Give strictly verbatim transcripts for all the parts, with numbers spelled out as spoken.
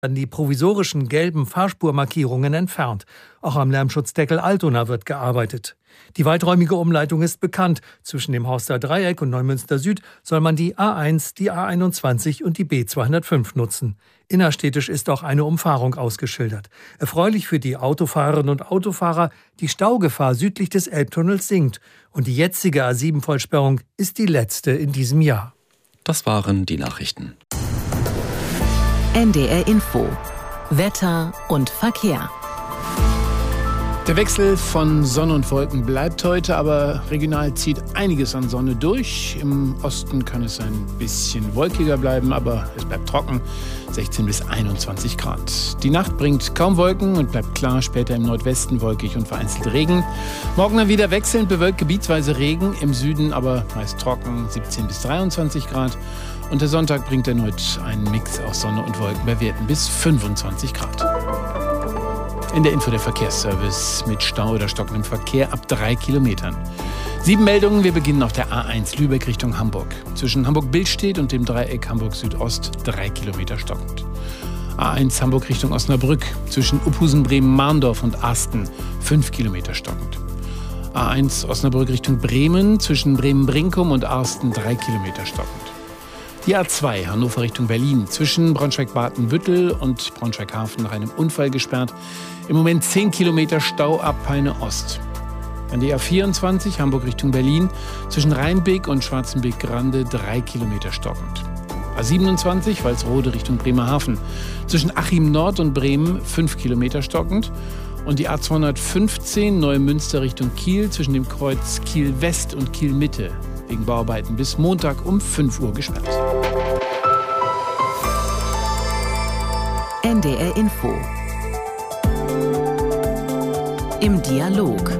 werden die provisorischen gelben Fahrspurmarkierungen entfernt. Auch am Lärmschutzdeckel Altona wird gearbeitet. Die weiträumige Umleitung ist bekannt. Zwischen dem Horster Dreieck und Neumünster Süd soll man die A eins, die A einundzwanzig und die B zweihundertfünf nutzen. Innerstädtisch ist auch eine Umfahrung ausgeschildert. Erfreulich für die Autofahrerinnen und Autofahrer, die Staugefahr südlich des Elbtunnels sinkt. Und die jetzige A sieben Vollsperrung ist die letzte in diesem Jahr. Das waren die Nachrichten. N D R Info. Wetter und Verkehr. Der Wechsel von Sonne und Wolken bleibt heute, aber regional zieht einiges an Sonne durch. Im Osten kann es ein bisschen wolkiger bleiben, aber es bleibt trocken, sechzehn bis einundzwanzig Grad. Die Nacht bringt kaum Wolken und bleibt klar, später im Nordwesten wolkig und vereinzelt Regen. Morgen dann wieder wechselnd bewölkt, gebietsweise Regen, im Süden aber meist trocken, siebzehn bis dreiundzwanzig Grad. Und der Sonntag bringt erneut einen Mix aus Sonne und Wolken bei Werten bis fünfundzwanzig Grad. In der Info der Verkehrsservice mit Stau oder stockendem Verkehr ab drei Kilometern. Sieben Meldungen, wir beginnen auf der A eins Lübeck Richtung Hamburg. Zwischen Hamburg-Billstedt und dem Dreieck Hamburg-Südost drei Kilometer stockend. A eins Hamburg Richtung Osnabrück. Zwischen Uphusen, Bremen, Mahndorf und Asten fünf Kilometer stockend. A eins Osnabrück Richtung Bremen. Zwischen Bremen-Brinkum und Arsten drei Kilometer stockend. Die A zwei Hannover Richtung Berlin, zwischen Braunschweig-Badenbüttel und Braunschweig-Hafen nach einem Unfall gesperrt. Im Moment zehn Kilometer Stau ab Peine Ost. Dann die A vierundzwanzig Hamburg Richtung Berlin, zwischen Rheinbeek und Schwarzenbeek-Grande drei Kilometer stockend. A siebenundzwanzig Walsrode Richtung Bremerhaven, zwischen Achim Nord und Bremen fünf Kilometer stockend. Und die A zweihundertfünfzehn Neumünster Richtung Kiel, zwischen dem Kreuz Kiel West und Kiel Mitte. Wegen Bauarbeiten bis Montag um fünf Uhr gesperrt. N D R Info. Im Dialog.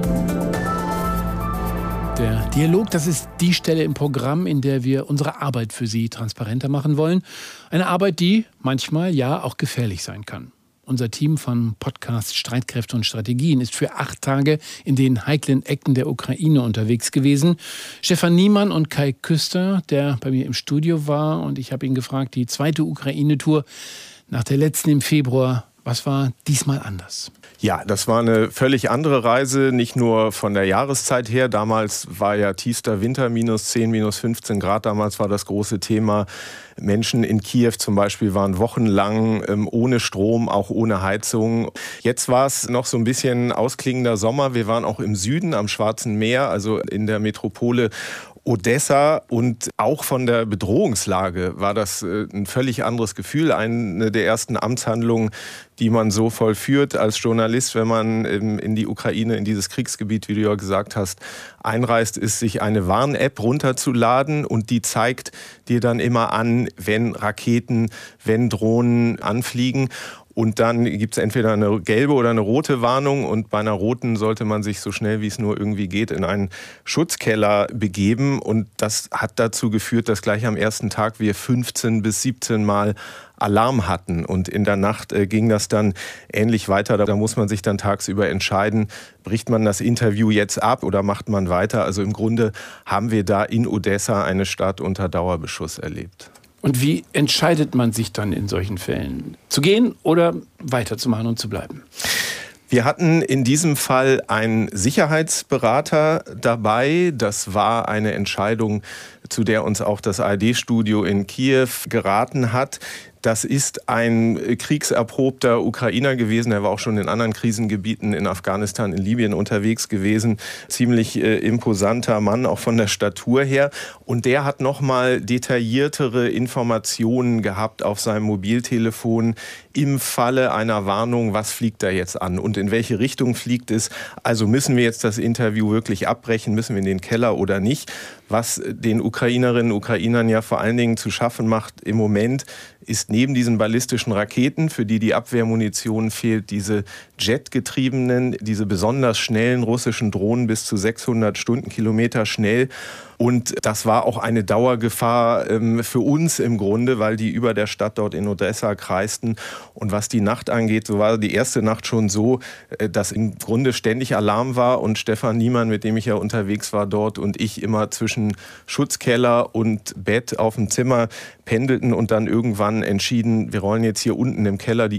Der Dialog, das ist die Stelle im Programm, in der wir unsere Arbeit für Sie transparenter machen wollen. Eine Arbeit, die manchmal ja auch gefährlich sein kann. Unser Team von Podcast Streitkräfte und Strategien ist für acht Tage in den heiklen Ecken der Ukraine unterwegs gewesen. Stefan Niemann und Kai Küster, der bei mir im Studio war, und ich habe ihn gefragt, die zweite Ukraine-Tour nach der letzten im Februar, was war diesmal anders? Ja, das war eine völlig andere Reise, nicht nur von der Jahreszeit her. Damals war ja tiefster Winter, minus zehn, minus fünfzehn Grad. Damals war das große Thema. Menschen in Kiew zum Beispiel waren wochenlang ähm, ohne Strom, auch ohne Heizung. Jetzt war es noch so ein bisschen ausklingender Sommer. Wir waren auch im Süden am Schwarzen Meer, also in der Metropole Odessa, und auch von der Bedrohungslage war das äh, ein völlig anderes Gefühl. Eine der ersten Amtshandlungen, die man so vollführt als Journalist, wenn man ähm, in die Ukraine, in dieses Kriegsgebiet, wie du ja gesagt hast, einreist, ist, sich eine Warn-App runterzuladen, und die zeigt dir dann immer an, wenn Raketen, wenn Drohnen anfliegen. Und dann gibt es entweder eine gelbe oder eine rote Warnung, und bei einer roten sollte man sich so schnell wie es nur irgendwie geht in einen Schutzkeller begeben. Und das hat dazu geführt, dass gleich am ersten Tag wir fünfzehn bis siebzehn Mal Alarm hatten. Und in der Nacht äh, ging das dann ähnlich weiter. Da muss man sich dann tagsüber entscheiden, bricht man das Interview jetzt ab oder macht man weiter. Also im Grunde haben wir da in Odessa eine Stadt unter Dauerbeschuss erlebt. Und wie entscheidet man sich dann in solchen Fällen? Zu gehen oder weiterzumachen und zu bleiben? Wir hatten in diesem Fall einen Sicherheitsberater dabei. Das war eine Entscheidung, zu der uns auch das A R D-Studio in Kiew geraten hat. Das ist ein kriegserprobter Ukrainer gewesen. Er war auch schon in anderen Krisengebieten in Afghanistan, in Libyen unterwegs gewesen. Ziemlich äh, imposanter Mann, auch von der Statur her. Und der hat nochmal detailliertere Informationen gehabt auf seinem Mobiltelefon im Falle einer Warnung, was fliegt da jetzt an und in welche Richtung fliegt es. Also müssen wir jetzt das Interview wirklich abbrechen, müssen wir in den Keller oder nicht. Was den Ukrainerinnen und Ukrainern ja vor allen Dingen zu schaffen macht im Moment, ist neben diesen ballistischen Raketen, für die die Abwehrmunition fehlt, diese jetgetriebenen, diese besonders schnellen russischen Drohnen bis zu sechshundert Stundenkilometer schnell. Und das war auch eine Dauergefahr ähm, für uns im Grunde, weil die über der Stadt dort in Odessa kreisten. Und was die Nacht angeht, so war die erste Nacht schon so, äh, dass im Grunde ständig Alarm war. Und Stefan Niemann, mit dem ich ja unterwegs war dort, und ich immer zwischen Schutzkeller und Bett auf dem Zimmer pendelten und dann irgendwann entschieden, wir rollen jetzt hier unten im Keller die